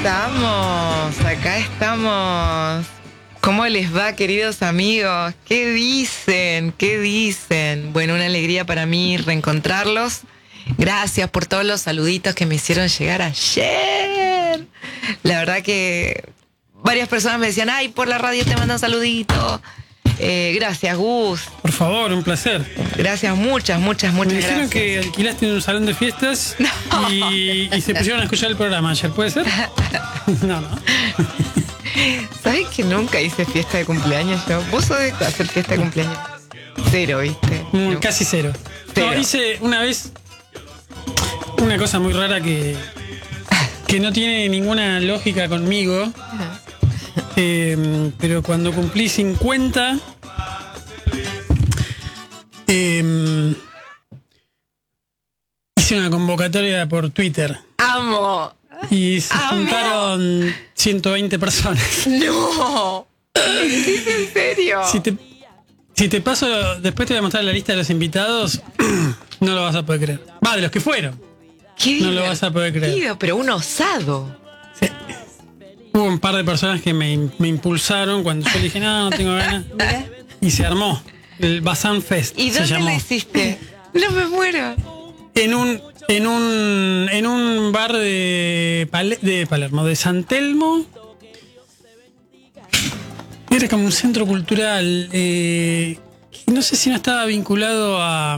acá estamos. ¿Cómo les va, queridos amigos? ¿Qué dicen? ¿Qué dicen? Bueno, una alegría para mí reencontrarlos. Gracias por todos los saluditos que me hicieron llegar ayer. La verdad que varias personas me decían, ay, por la radio te mandan saluditos. Gracias, Gus. Por favor, un placer. Gracias, muchas Me gracias. dijeron que alquilaste un salón de fiestas y se pusieron a escuchar el programa ayer, ¿puede ser? No. ¿Sabes que nunca hice fiesta de cumpleaños yo? ¿Vos sos de hacer fiesta de cumpleaños? Cero, ¿viste? No. Casi cero. No, hice una vez una cosa muy rara que no tiene ninguna lógica conmigo. Pero cuando cumplí 50 hice una convocatoria por Twitter. ¡Amo! Y se juntaron 120 personas. ¡No! ¿Es en serio? Si te paso, después te voy a mostrar la lista de los invitados. No lo vas a poder creer. Va, de los que fueron. ¿Qué no lo vas a poder creer. Pero un osado. Sí. Hubo un par de personas que me impulsaron cuando yo le dije, no tengo ganas. Y se armó. El Bazán Fest. ¿Y dónde lo hiciste? No me muero. En un bar de Palermo, de San Telmo. Era como un centro cultural. No sé si no estaba vinculado a...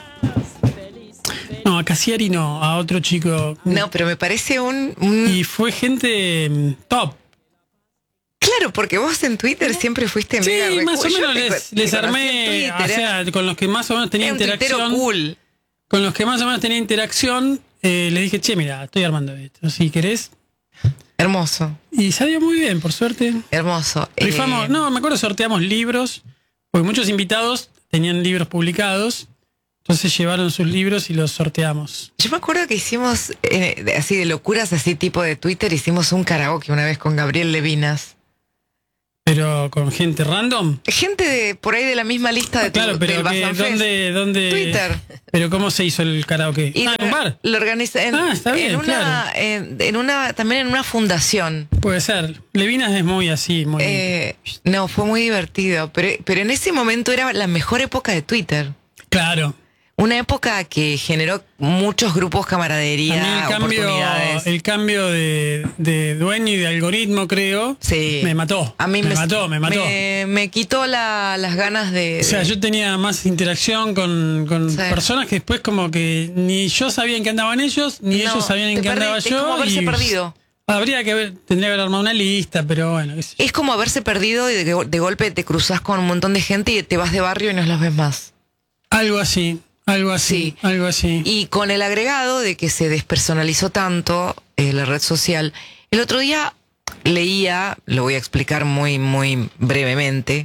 No, a Cassiari no, a otro chico. No, pero me parece Y fue gente top. Claro, porque vos en Twitter siempre fuiste mega... Sí, más o menos les armé, o sea, con los que más o menos tenía interacción. Cool. Con los que más o menos tenía interacción, les dije, che, mira, estoy armando esto, si querés. Hermoso. Y salió muy bien, por suerte. Hermoso. Rifamos, no, me acuerdo, sorteamos libros, porque muchos invitados tenían libros publicados. Entonces llevaron sus libros y los sorteamos. Yo me acuerdo que hicimos, así de locuras, así tipo de Twitter, hicimos un karaoke una vez con Gabriel Levinas. ¿Pero con gente random? Gente de por ahí de la misma lista de claro, pero ¿dónde? Twitter. ¿Pero cómo se hizo el karaoke? En un bar. Lo organizé está bien, claro. También en una fundación. Puede ser. Levinas es muy así, muy... No, fue muy divertido. Pero en ese momento era la mejor época de Twitter. Claro. Una época que generó muchos grupos, camaradería, oportunidades. El cambio de dueño y de algoritmo, creo, sí. Me mató. A mí me mató. Me quitó las ganas de... O sea, yo tenía más interacción con sí. Personas que después como que ni yo sabía en qué andaban ellos, ni ellos sabían en qué andaba yo. Es como haberse perdido. Tendría que haber armado una lista, pero bueno. Es como haberse perdido y de golpe te cruzas con un montón de gente y te vas de barrio y no los ves más. Algo así. Sí. Algo así. Y con el agregado de que se despersonalizó tanto la red social. El otro día leía, lo voy a explicar muy, muy brevemente,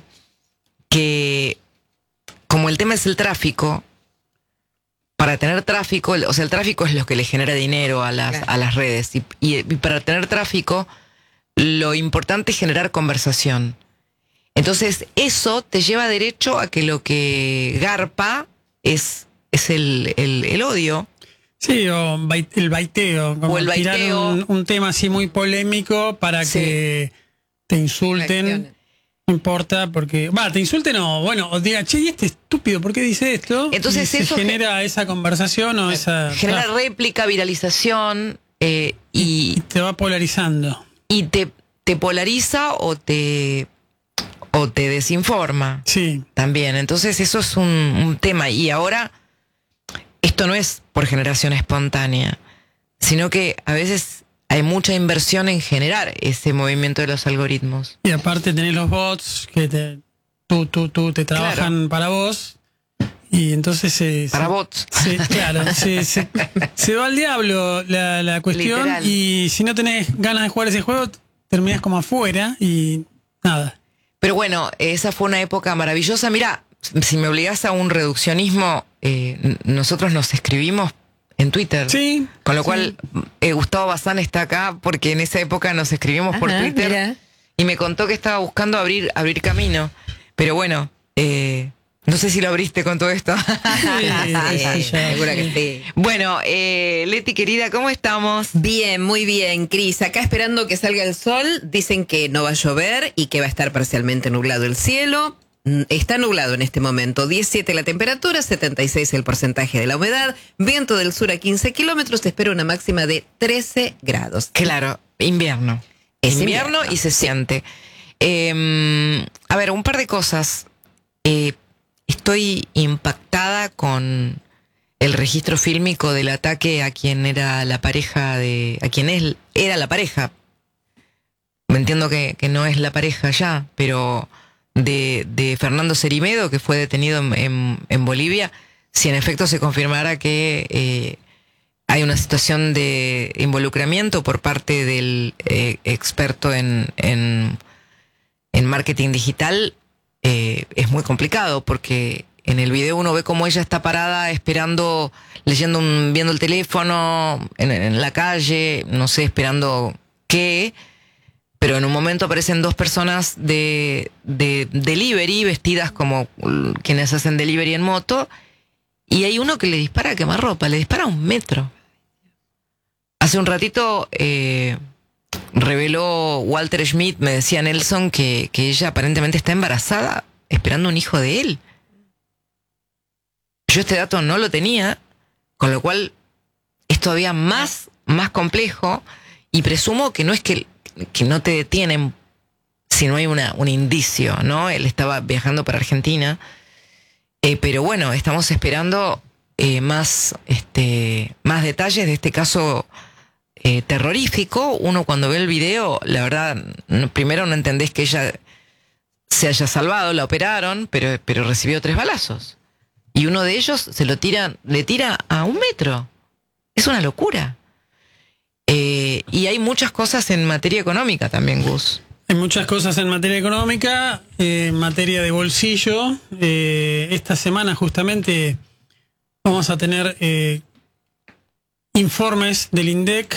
que como el tema es el tráfico, para tener tráfico, o sea, el tráfico es lo que le genera dinero a las redes. Y para tener tráfico, lo importante es generar conversación. Entonces, eso te lleva derecho a que lo que garpa es el odio. Sí, o el baiteo. Como el baiteo. Tirar un tema así muy polémico para que te insulten. No importa, porque... te insulten o diga, che, ¿y este estúpido por qué dice esto? Entonces y eso genera esa conversación o esa... Genera réplica, viralización y te va polarizando. Y te polariza o te desinforma. Sí. También. Entonces eso es un tema. Y ahora, esto no es por generación espontánea, sino que a veces hay mucha inversión en generar ese movimiento de los algoritmos. Y aparte tenés los bots que te trabajan para vos. Y entonces para bots. Claro, se va al diablo la cuestión. Literal. Y si no tenés ganas de jugar ese juego, terminás como afuera y nada. Pero bueno, esa fue una época maravillosa. Mirá, si me obligás a un reduccionismo, nosotros nos escribimos en Twitter. Sí. Con lo cual, Gustavo Bazán está acá porque en esa época nos escribimos por Twitter. Mira. Y me contó que estaba buscando abrir camino. Pero bueno, No sé si lo abriste con todo esto. Seguro que sí. Bueno, Leti querida, ¿cómo estamos? Bien, muy bien, Cris. Acá esperando que salga el sol. Dicen que no va a llover y que va a estar parcialmente nublado el cielo. Está nublado en este momento. 17 la temperatura, 76 el porcentaje de la humedad. Viento del sur a 15 kilómetros. Se espera una máxima de 13 grados. Claro, invierno. Es invierno y se siente. A ver, un par de cosas. Estoy impactada con el registro fílmico del ataque a quien era la pareja de... a quien era la pareja. Me entiendo que no es la pareja ya, pero de Fernando Cerimedo, que fue detenido en Bolivia, si en efecto se confirmara que hay una situación de involucramiento por parte del experto en marketing digital, es muy complicado, porque en el video uno ve cómo ella está parada esperando, viendo el teléfono en la calle, no sé, esperando qué, pero en un momento aparecen dos personas de delivery vestidas como quienes hacen delivery en moto, y hay uno que le dispara a quemarropa, le dispara a 1 metro. Hace un ratito reveló Walter Schmidt, me decía Nelson, que ella aparentemente está embarazada esperando un hijo de él. Yo este dato no lo tenía, con lo cual es todavía más complejo, y presumo que no es que no te detienen si no hay un indicio, ¿no? Él estaba viajando para Argentina, pero bueno, estamos esperando más detalles de este caso terrorífico. Uno, cuando ve el video, la verdad, primero no entendés que ella se haya salvado, la operaron, pero recibió 3 balazos. Y uno de ellos le tira a 1 metro. Es una locura. Y hay muchas cosas en materia económica también, Gus. Hay muchas cosas en materia económica, en materia de bolsillo. Esta semana justamente vamos a tener informes del INDEC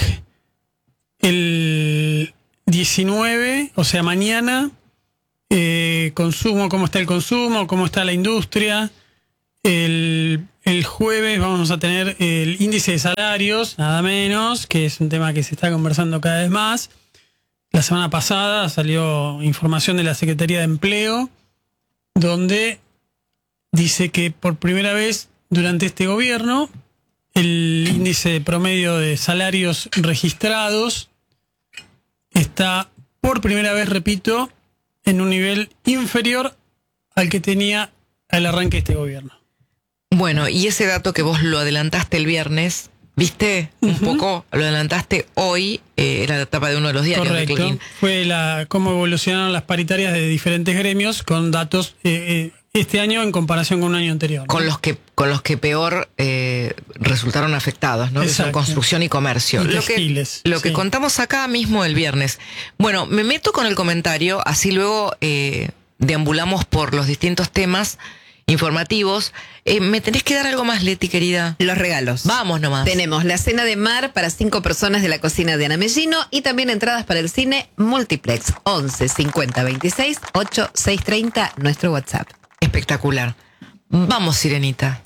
el 19, o sea, mañana. Consumo, cómo está el consumo, cómo está la industria. El jueves vamos a tener el índice de salarios, nada menos, que es un tema que se está conversando cada vez más. La semana pasada salió información de la Secretaría de Empleo, donde dice que por primera vez durante este gobierno el índice promedio de salarios registrados está por primera vez, repito, en un nivel inferior al que tenía al arranque de este gobierno. Bueno, y ese dato que vos lo adelantaste el viernes, ¿viste? Un poco, lo adelantaste hoy, era la etapa de uno de los diarios. Correcto. De Clarín. Fue cómo evolucionaron las paritarias de diferentes gremios con datos este año en comparación con un año anterior, ¿no? Con los que peor resultaron afectados, ¿no? Que son construcción y comercio. Y textiles, lo que contamos acá mismo el viernes. Bueno, me meto con el comentario, así luego deambulamos por los distintos temas informativos. ¿Me tenés que dar algo más, Leti, querida? Los regalos. Vamos nomás. Tenemos la cena de mar para 5 personas de la cocina de Ana Mellino, y también entradas para el cine Multiplex. 11 50 26 8 630, nuestro WhatsApp. Espectacular. Vamos, Sirenita.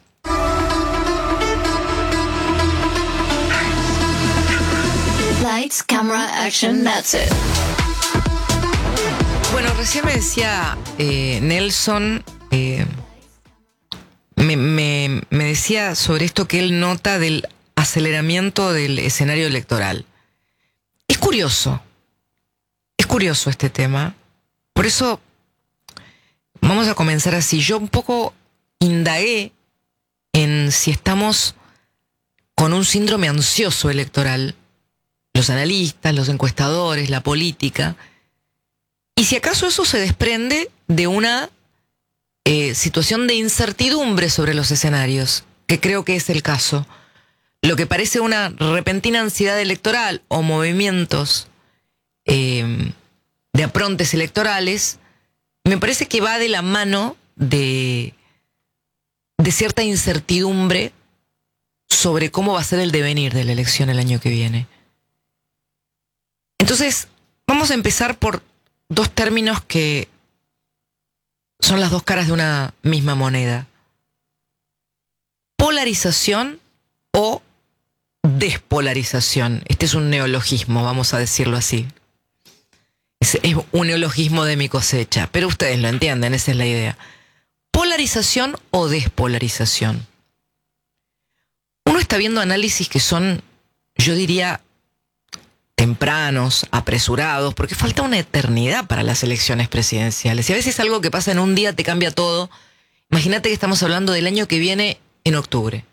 Lights, camera, action, that's it. Bueno, recién me decía Nelson, me decía sobre esto que él nota del aceleramiento del escenario electoral. Es curioso este tema. Por eso vamos a comenzar así. Yo un poco indagué en si estamos con un síndrome ansioso electoral, los analistas, los encuestadores, la política, y si acaso eso se desprende de una situación de incertidumbre sobre los escenarios, que creo que es el caso. Lo que parece una repentina ansiedad electoral o movimientos de aprontes electorales, me parece que va de la mano de cierta incertidumbre sobre cómo va a ser el devenir de la elección el año que viene. Entonces, vamos a empezar por 2 términos que son las dos caras de una misma moneda. Polarización o despolarización. Este es un neologismo, vamos a decirlo así. Es un neologismo de mi cosecha, pero ustedes lo entienden, esa es la idea. Polarización o despolarización. Uno está viendo análisis que son, yo diría, tempranos, apresurados, porque falta una eternidad para las elecciones presidenciales. Y a veces algo que pasa en un día te cambia todo. Imagínate que estamos hablando del año que viene en octubre.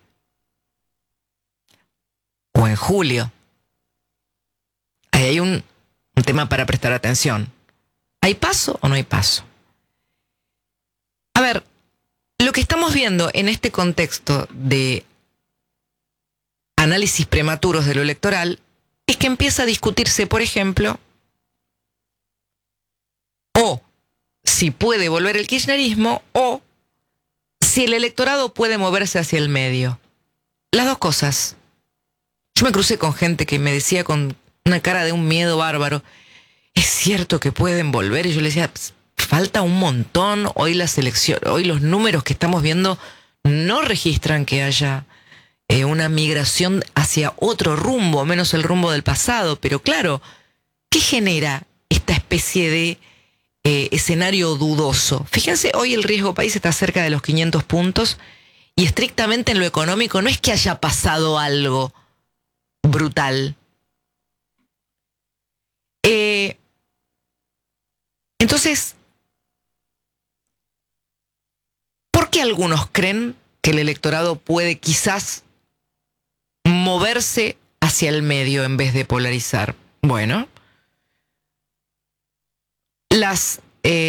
O en julio. Ahí hay un tema para prestar atención. ¿Hay paso o no hay paso? A ver, lo que estamos viendo en este contexto de análisis prematuros de lo electoral es que empieza a discutirse, por ejemplo, o si puede volver el kirchnerismo o si el electorado puede moverse hacia el medio. Las dos cosas. Yo me crucé con gente que me decía con una cara de un miedo bárbaro, es cierto que pueden volver, y yo le decía, falta un montón, hoy las elecciones, hoy los números que estamos viendo no registran que haya una migración hacia otro rumbo, menos el rumbo del pasado, pero claro, ¿qué genera esta especie de escenario dudoso? Fíjense, hoy el riesgo país está cerca de los 500 puntos y estrictamente en lo económico no es que haya pasado algo brutal. Entonces, ¿por qué algunos creen que el electorado puede quizás moverse hacia el medio en vez de polarizar? Bueno, las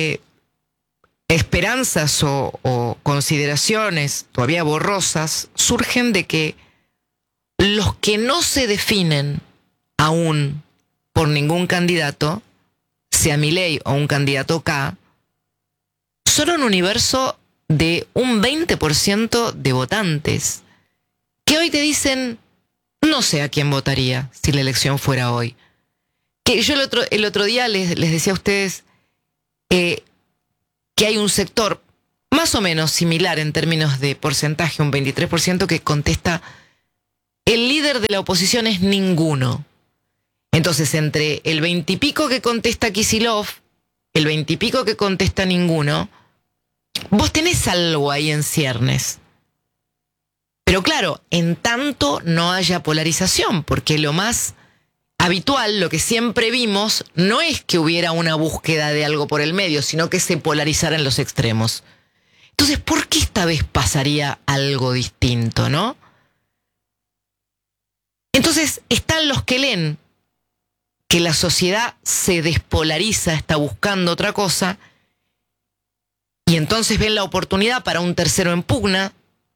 esperanzas o consideraciones todavía borrosas surgen de que los que no se definen aún por ningún candidato, sea Milei o un candidato K, son un universo de un 20% de votantes que hoy te dicen, no sé a quién votaría si la elección fuera hoy. Que yo el otro día les decía a ustedes que hay un sector más o menos similar en términos de porcentaje, un 23%, que contesta, el líder de la oposición es ninguno. Entonces, entre el 20 y pico que contesta Kicillof, el 20 y pico que contesta ninguno, vos tenés algo ahí en ciernes. Pero claro, en tanto no haya polarización, porque lo más habitual, lo que siempre vimos, no es que hubiera una búsqueda de algo por el medio, sino que se polarizaran los extremos. Entonces, ¿por qué esta vez pasaría algo distinto, no? Entonces, están los que leen que la sociedad se despolariza, está buscando otra cosa, y entonces ven la oportunidad para un tercero en pugna.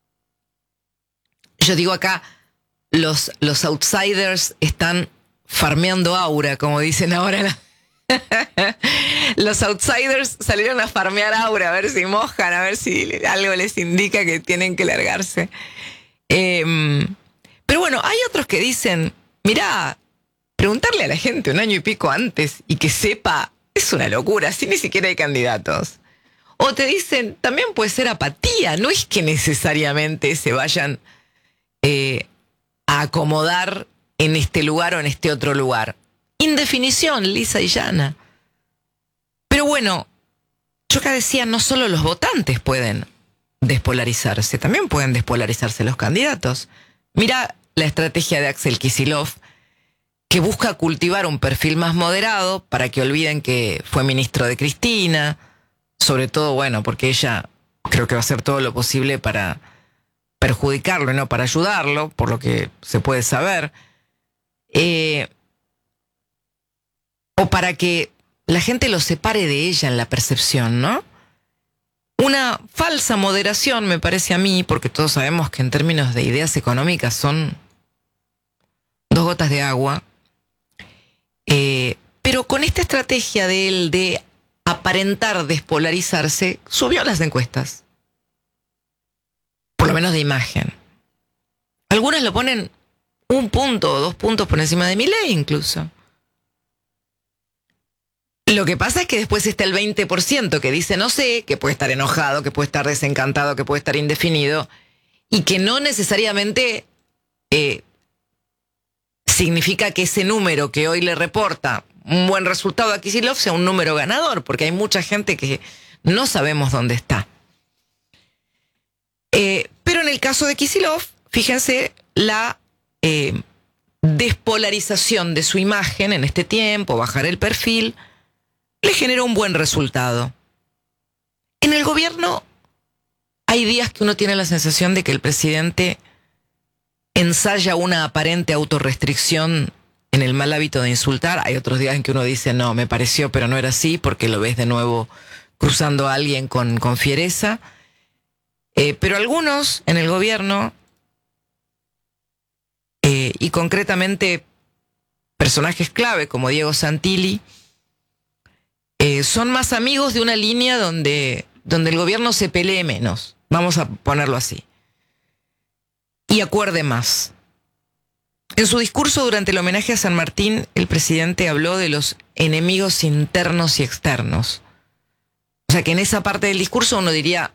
Yo digo acá, los outsiders están farmeando aura, como dicen ahora. Los outsiders salieron a farmear aura, a ver si mojan, a ver si algo les indica que tienen que largarse. Pero bueno, hay otros que dicen, mirá, preguntarle a la gente un año y pico antes y que sepa es una locura, así ni siquiera hay candidatos. O te dicen, también puede ser apatía, no es que necesariamente se vayan a acomodar en este lugar o en este otro lugar. Indefinición, lisa y llana. Pero bueno, yo acá decía, no solo los votantes pueden despolarizarse, también pueden despolarizarse los candidatos. Mira la estrategia de Axel Kicillof, que busca cultivar un perfil más moderado para que olviden que fue ministro de Cristina, sobre todo, bueno, porque ella creo que va a hacer todo lo posible para perjudicarlo y no para ayudarlo, por lo que se puede saber, o para que la gente lo separe de ella en la percepción, ¿no? Una falsa moderación, me parece a mí, porque todos sabemos que en términos de ideas económicas son 2 gotas de agua, pero con esta estrategia de él de aparentar despolarizarse, subió las encuestas. Por lo menos de imagen. Algunas lo ponen 1 punto o 2 puntos por encima de Milei incluso. Lo que pasa es que después está el 20% que dice no sé, que puede estar enojado, que puede estar desencantado, que puede estar indefinido, y que no necesariamente significa que ese número que hoy le reporta un buen resultado a Kicillof sea un número ganador, porque hay mucha gente que no sabemos dónde está. Pero en el caso de Kicillof, fíjense la despolarización de su imagen en este tiempo, bajar el perfil, le generó un buen resultado. En el gobierno hay días que uno tiene la sensación de que el presidente ensaya una aparente autorrestricción en el mal hábito de insultar. Hay otros días en que uno dice, no, me pareció, pero no era así, porque lo ves de nuevo cruzando a alguien con fiereza. Pero algunos en el gobierno, y concretamente personajes clave como Diego Santilli, son más amigos de una línea donde el gobierno se pelee menos, vamos a ponerlo así, y acuerde más. En su discurso durante el homenaje a San Martín, el presidente habló de los enemigos internos y externos. O sea que en esa parte del discurso uno diría,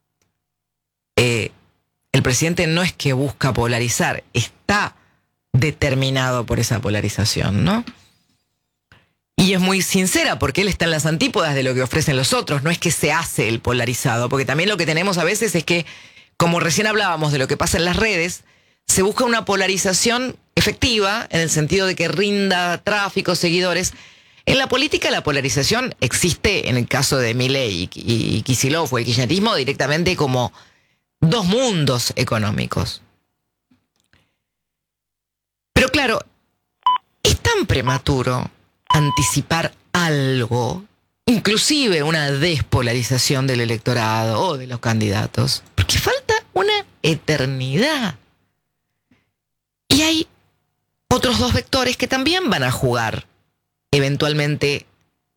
el presidente no es que busca polarizar, está determinado por esa polarización, ¿no? Y es muy sincera porque él está en las antípodas de lo que ofrecen los otros, no es que se hace el polarizado, porque también lo que tenemos a veces es que, como recién hablábamos de lo que pasa en las redes, se busca una polarización efectiva en el sentido de que rinda tráfico, seguidores. En la política la polarización existe en el caso de Milei y Kicillof o el kirchnerismo directamente como dos mundos económicos. Pero claro, es tan prematuro anticipar algo, inclusive una despolarización del electorado o de los candidatos, porque falta una eternidad. Y hay otros dos vectores que también van a jugar eventualmente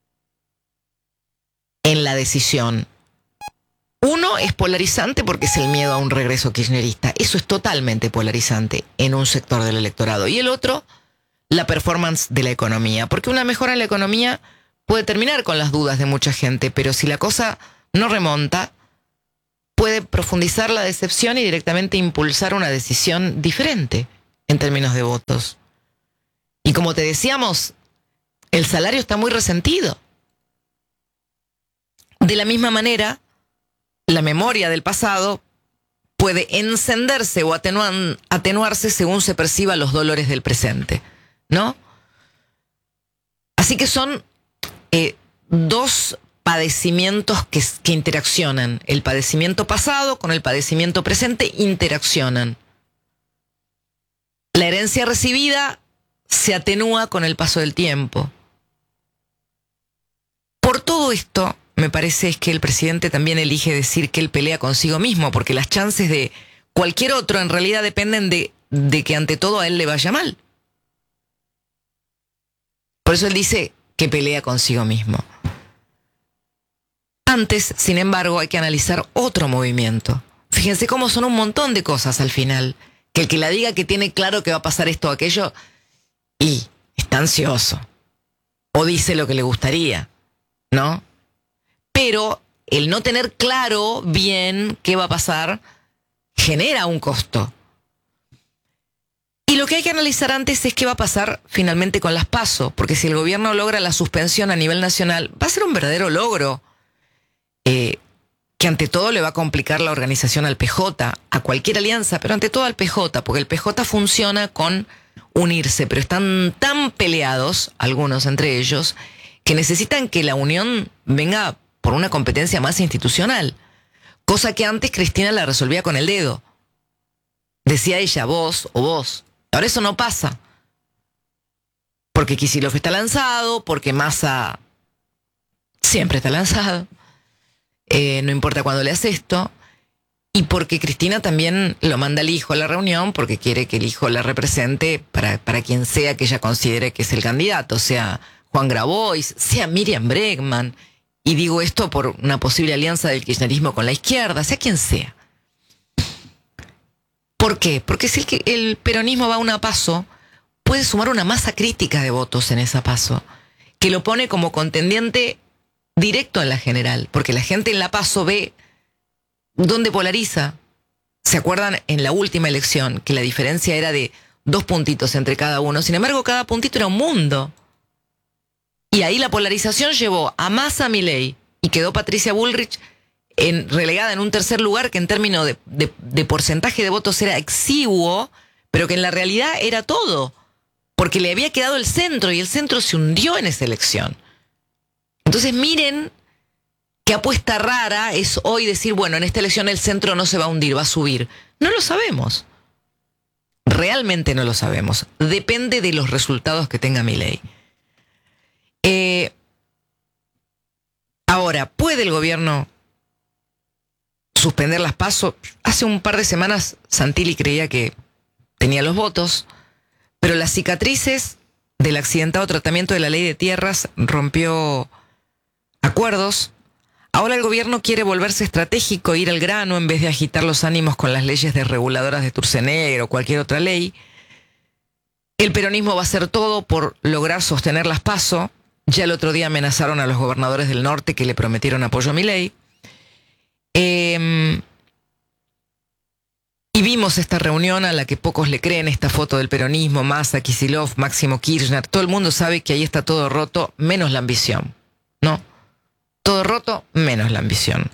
en la decisión. Uno es polarizante porque es el miedo a un regreso kirchnerista. Eso es totalmente polarizante en un sector del electorado. Y el otro, la performance de la economía. Porque una mejora en la economía puede terminar con las dudas de mucha gente, pero si la cosa no remonta, puede profundizar la decepción y directamente impulsar una decisión diferente en términos de votos. Y como te decíamos, el salario está muy resentido. De la misma manera, la memoria del pasado puede encenderse o atenuarse según se perciba los dolores del presente, ¿no? Así que son dos padecimientos que interaccionan. El padecimiento pasado con el padecimiento presente interaccionan. La herencia recibida se atenúa con el paso del tiempo. Por todo esto, me parece es que el presidente también elige decir que él pelea consigo mismo, porque las chances de cualquier otro en realidad dependen de que ante todo a él le vaya mal. Por eso él dice que pelea consigo mismo. Antes, sin embargo, hay que analizar otro movimiento. Fíjense cómo son un montón de cosas al final. Que el que la diga que tiene claro que va a pasar esto o aquello, y está ansioso. O dice lo que le gustaría, ¿no? Pero el no tener claro bien qué va a pasar genera un costo. Y lo que hay que analizar antes es qué va a pasar finalmente con las PASO, porque si el gobierno logra la suspensión a nivel nacional, va a ser un verdadero logro que ante todo le va a complicar la organización al PJ, a cualquier alianza, pero ante todo al PJ, porque el PJ funciona con unirse, pero están tan peleados, algunos entre ellos, que necesitan que la unión venga por una competencia más institucional, cosa que antes Cristina la resolvía con el dedo. Decía ella, vos o vos. Ahora eso no pasa. Porque Kicillof está lanzado, porque Massa siempre está lanzado, no importa cuándo le hace esto, y porque Cristina también lo manda al hijo a la reunión porque quiere que el hijo la represente para quien sea que ella considere que es el candidato, sea Juan Grabois, sea Miriam Bregman, y digo esto por una posible alianza del kirchnerismo con la izquierda, sea quien sea. ¿Por qué? Porque si el peronismo va a una PASO, puede sumar una masa crítica de votos en esa PASO, que lo pone como contendiente directo en la general, porque la gente en la PASO ve dónde polariza. ¿Se acuerdan en la última elección que la diferencia era de 2 puntitos entre cada uno? Sin embargo, cada puntito era un mundo. Y ahí la polarización llevó a Massa, a Milei, y quedó Patricia Bullrich relegada en un tercer lugar que en términos de porcentaje de votos era exiguo, pero que en la realidad era todo, porque le había quedado el centro y el centro se hundió en esa elección. Entonces miren qué apuesta rara es hoy decir, bueno, en esta elección el centro no se va a hundir, va a subir. No lo sabemos. Realmente no lo sabemos. Depende de los resultados que tenga Milei. Ahora, ¿puede el gobierno suspender las PASO? Hace un par de semanas Santilli creía que tenía los votos, pero las cicatrices del accidentado tratamiento de la ley de tierras rompió acuerdos. Ahora el gobierno quiere volverse estratégico, ir al grano en vez de agitar los ánimos con las leyes desreguladoras de Sturzenegger o cualquier otra ley. El peronismo va a hacer todo por lograr sostener las PASO. Ya el otro día amenazaron a los gobernadores del norte que le prometieron apoyo a Milei. Y vimos esta reunión a la que pocos le creen, esta foto del peronismo, Massa, Kicillof, Máximo Kirchner. Todo el mundo sabe que ahí está todo roto, menos la ambición, ¿no? Todo roto, menos la ambición.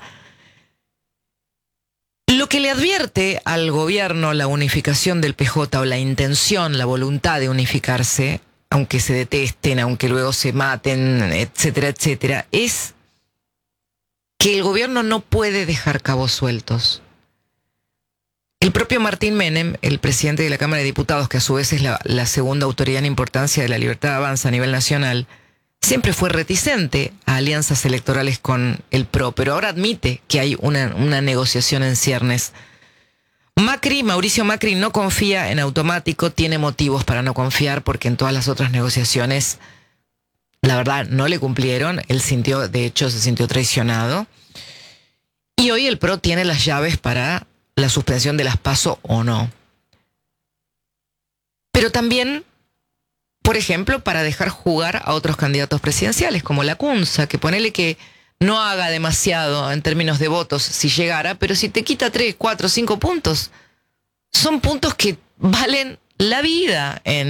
Lo que le advierte al gobierno la unificación del PJ o la intención, la voluntad de unificarse, aunque se detesten, aunque luego se maten, etcétera, etcétera, es que el gobierno no puede dejar cabos sueltos. El propio Martín Menem, el presidente de la Cámara de Diputados, que a su vez es la segunda autoridad en importancia de la Libertad de Avanza a nivel nacional, siempre fue reticente a alianzas electorales con el PRO, pero ahora admite que hay una negociación en ciernes. Mauricio Macri no confía en automático, tiene motivos para no confiar porque en todas las otras negociaciones, la verdad, no le cumplieron. Él de hecho, se sintió traicionado. Y hoy el PRO tiene las llaves para la suspensión de las PASO o no. Pero también, por ejemplo, para dejar jugar a otros candidatos presidenciales, como la Cunza, que ponele que no haga demasiado en términos de votos si llegara, pero si te quita 3, 4, 5 puntos, son puntos que valen la vida en